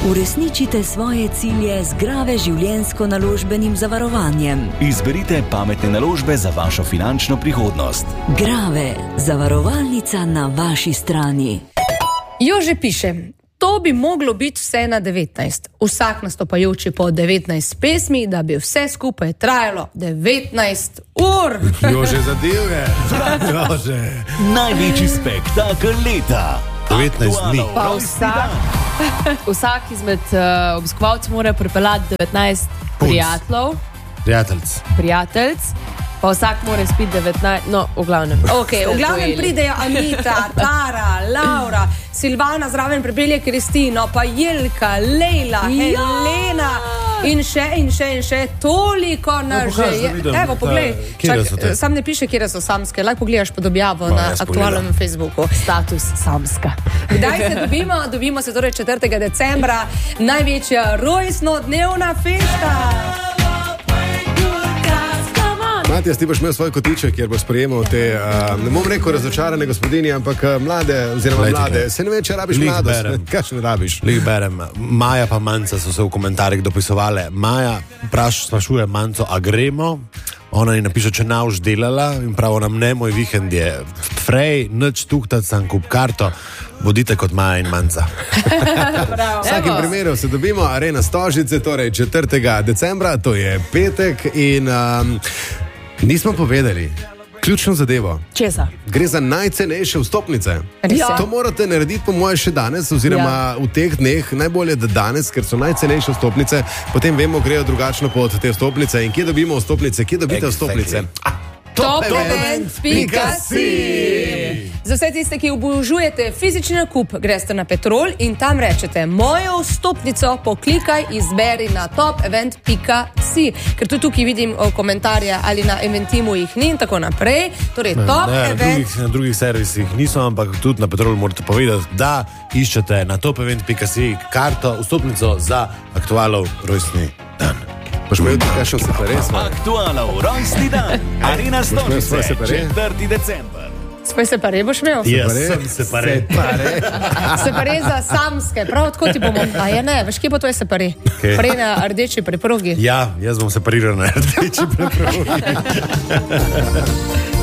Uresničite svoje cilje z Grave življenjsko-naložbenim zavarovanjem. Izberite pametne naložbe za vašo finančno prihodnost. Grave, zavarovalnica na vaši strani. Jože piše, to bi moglo biti vse na 19. Vsak nastopajoči po 19 pesmi, da bi vse skupaj trajalo 19 ur. Jože zadev je. Jože. Največji spektakel leta. 19 dni. Pa vsak izmed obiskovalcev mora pripeljati 19 prijateljc. Pa vsak mora spiti 19, no, v glavnem. Okay, v glavnem pridejo Anita, Tara, Laura, Silvana zraven pripelje Kristino, pa Jelka, Lejla, Helena in še toliko nas že je. Evo, poglej, sam ne piše, kje so samske, lahko pogledaš pod objavo na aktualnem Facebooku. Status samska. Kdaj se dobimo? Dobimo se torej 4. decembra, največja rojstnodnevna fešta. Matijas, ti boš imel svoj kotiček, kjer boš sprejemal te, ne bom rekel razočarane gospodinje, ampak mlade, oziroma mlade. Se ne ve, če rabiš mladost. Kaj še ne rabiš? Lih berem. Maja pa Manca so se v komentarjih dopisovali. Maja sprašuje Manco, a gremo? Ona ji napiše, če nauš delala in pravo nam ne, moj vikend je frej, nič tuhtat sam kup karto. Bodite kot Maja in Manca. V vsakem primeru se dobimo Arena Stožice, torej 4. decembra, to je petek in nismo povedali ključno zadevo. Česa? Gre za najcenejše vstopnice. Ja. To morate narediti po moje še danes, oziroma v teh dneh, najbolje da danes, ker so najcenejše vstopnice, potem vemo, grejo drugačno pot te vstopnice. In kje dobimo vstopnice? Kje dobite vstopnice? Topevent.si. Za vse tiste, ki obožujete fizični nakup, greste na Petrol in tam rečete mojo vstopnico, poklikaj, izberi na topevent.si. Ker tudi tukaj vidim komentarje, ali na Eventimu jih ni in tako naprej. Torej, na drugih servisih niso, ampak tudi na Petrolu morate povedati, da iščete na topevent.si karto, vstopnico za aktualov rojstni dan. Boš imel tudi kakšen separes? Aktualov rojstni dan. Arena Stožice, 4. december. Svoj separe boš imel? Sem separe. Separe za samske, prav tako ti bomo. A je ne, veš, kje bo tvoje separe? Prej na rdeči preprogi. Ja, jaz bom separiral na rdeči preprogi.